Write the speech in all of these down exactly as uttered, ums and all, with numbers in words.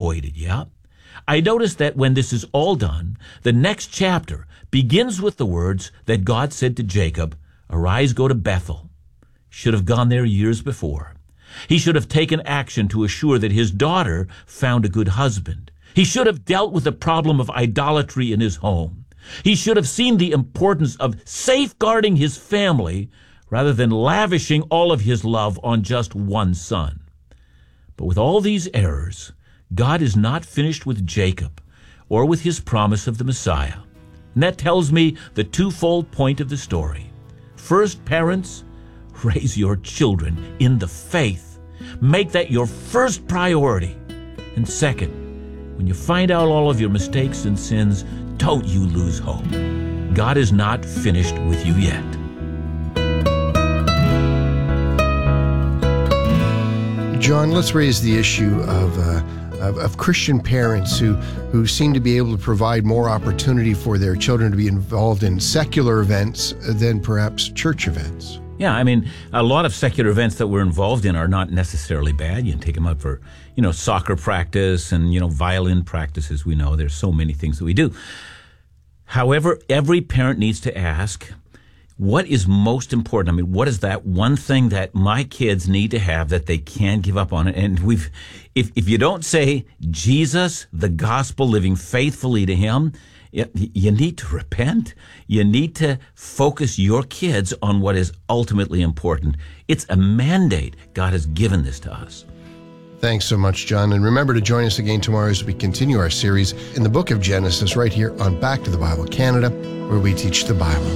avoided, yeah? I notice that when this is all done, the next chapter begins with the words that God said to Jacob, "Arise, go to Bethel." Should have gone there years before. He should have taken action to assure that his daughter found a good husband. He should have dealt with the problem of idolatry in his home. He should have seen the importance of safeguarding his family rather than lavishing all of his love on just one son. But with all these errors, God is not finished with Jacob or with his promise of the Messiah. And that tells me the twofold point of the story. First, parents, raise your children in the faith. Make that your first priority. And second, when you find out all of your mistakes and sins, don't you lose hope. God is not finished with you yet. John, let's raise the issue of, uh, of of Christian parents who, who seem to be able to provide more opportunity for their children to be involved in secular events than perhaps church events. Yeah, I mean, a lot of secular events that we're involved in are not necessarily bad. You can take them out for, you know, soccer practice and, you know, violin practice, as we know. There's so many things that we do. However, every parent needs to ask, what is most important? I mean, what is that one thing that my kids need to have that they can't give up on it? And we've, if, if you don't say Jesus, the gospel, living faithfully to him, you need to repent. You need to focus your kids on what is ultimately important. It's a mandate. God has given this to us. Thanks so much, John. And remember to join us again tomorrow as we continue our series in the book of Genesis right here on Back to the Bible Canada, where we teach the Bible.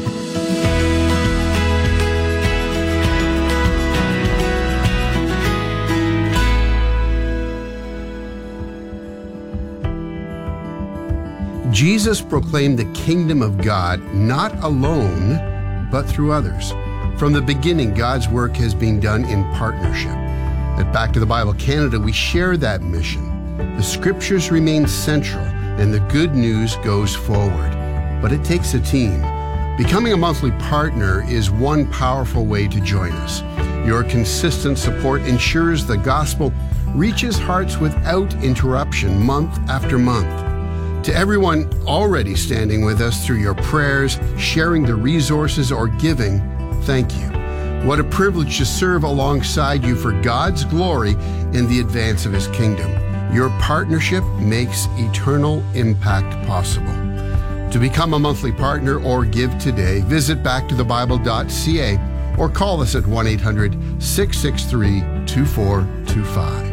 Jesus proclaimed the kingdom of God not alone, but through others. From the beginning, God's work has been done in partnership. At Back to the Bible Canada, we share that mission. The scriptures remain central, and the good news goes forward. But it takes a team. Becoming a monthly partner is one powerful way to join us. Your consistent support ensures the gospel reaches hearts without interruption month after month. To everyone already standing with us through your prayers, sharing the resources, or giving, thank you. What a privilege to serve alongside you for God's glory in the advance of his kingdom. Your partnership makes eternal impact possible. To become a monthly partner or give today, visit back to the bible dot c a or call us at one eight hundred, six six three, two four two five.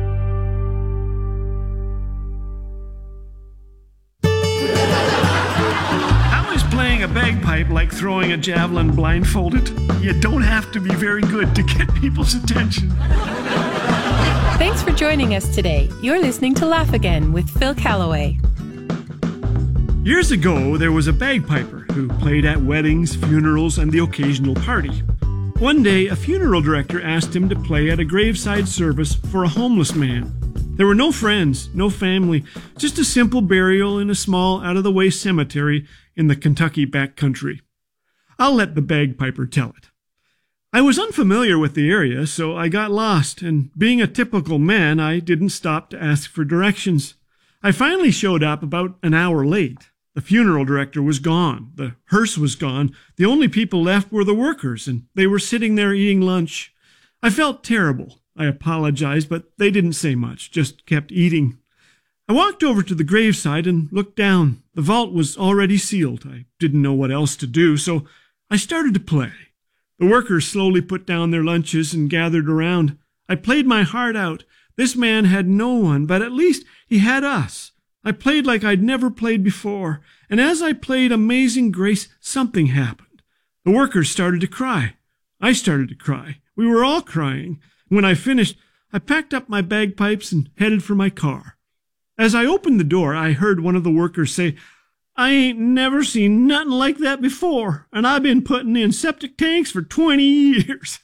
A bagpipe like throwing a javelin blindfolded. You don't have to be very good to get people's attention. Thanks for joining us today. You're listening to Laugh Again with Phil Callaway. Years ago, there was a bagpiper who played at weddings, funerals, and the occasional party. One day, a funeral director asked him to play at a graveside service for a homeless man. There were no friends, no family, just a simple burial in a small, out-of-the-way cemetery in the Kentucky backcountry. I'll let the bagpiper tell it. I was unfamiliar with the area, so I got lost, and being a typical man, I didn't stop to ask for directions. I finally showed up about an hour late. The funeral director was gone. The hearse was gone. The only people left were the workers, and they were sitting there eating lunch. I felt terrible. I apologized, but they didn't say much, just kept eating. I walked over to the graveside and looked down. The vault was already sealed. I didn't know what else to do, so I started to play. The workers slowly put down their lunches and gathered around. I played my heart out. This man had no one, but at least he had us. I played like I'd never played before, and as I played Amazing Grace, something happened. The workers started to cry. I started to cry. We were all crying. When I finished, I packed up my bagpipes and headed for my car. As I opened the door, I heard one of the workers say, "I ain't never seen nothing like that before, and I've been putting in septic tanks for twenty years.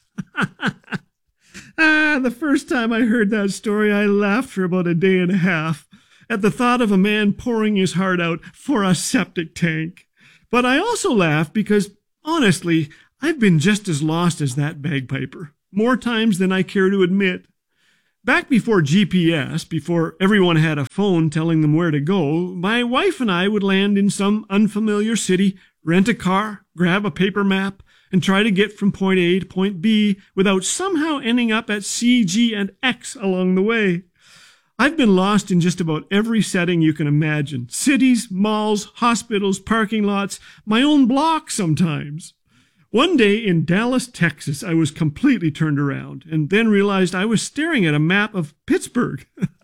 Ah, the first time I heard that story, I laughed for about a day and a half at the thought of a man pouring his heart out for a septic tank. But I also laughed because, honestly, I've been just as lost as that bagpiper, more times than I care to admit. Back before G P S, before everyone had a phone telling them where to go, my wife and I would land in some unfamiliar city, rent a car, grab a paper map, and try to get from point A to point B without somehow ending up at C, G, and X along the way. I've been lost in just about every setting you can imagine. Cities, malls, hospitals, parking lots, my own block sometimes. One day in Dallas, Texas, I was completely turned around and then realized I was staring at a map of Pittsburgh.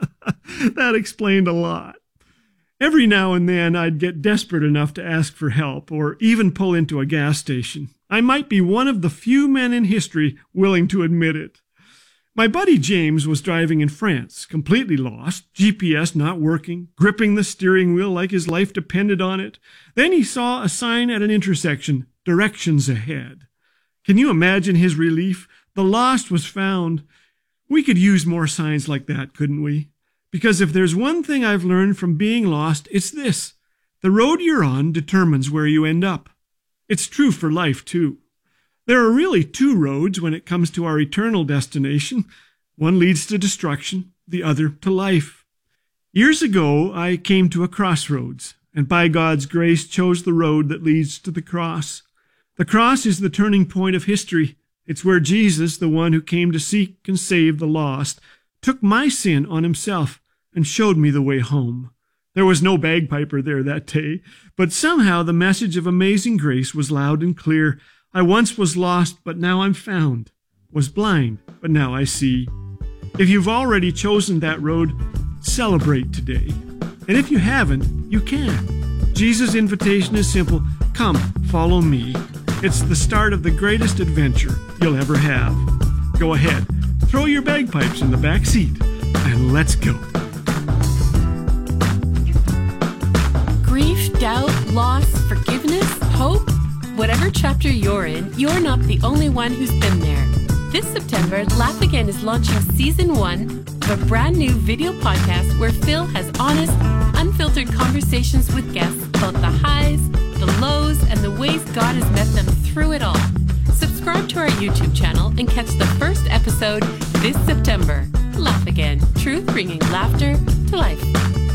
That explained a lot. Every now and then I'd get desperate enough to ask for help or even pull into a gas station. I might be one of the few men in history willing to admit it. My buddy James was driving in France, completely lost, G P S not working, gripping the steering wheel like his life depended on it. Then he saw a sign at an intersection, directions ahead. Can you imagine his relief? The lost was found. We could use more signs like that, couldn't we? Because if there's one thing I've learned from being lost, it's this. The road you're on determines where you end up. It's true for life, too. There are really two roads when it comes to our eternal destination. One leads to destruction, the other to life. Years ago, I came to a crossroads, and by God's grace chose the road that leads to the cross. The cross is the turning point of history. It's where Jesus, the one who came to seek and save the lost, took my sin on himself and showed me the way home. There was no bagpiper there that day, but somehow the message of amazing grace was loud and clear. I once was lost, but now I'm found. Was blind, but now I see. If you've already chosen that road, celebrate today. And if you haven't, you can. Jesus' invitation is simple. Come, follow me. It's the start of the greatest adventure you'll ever have. Go ahead, throw your bagpipes in the back seat, and let's go. Grief, doubt, loss, forgiveness, hope. Whatever chapter you're in, you're not the only one who's been there. This September, Laugh Again is launching season one of a brand new video podcast where Phil has honest, unfiltered conversations with guests about the highs, the lows, and the ways God has met them through it all. Subscribe to our YouTube channel and catch the first episode this September. Laugh Again, truth bringing laughter to life.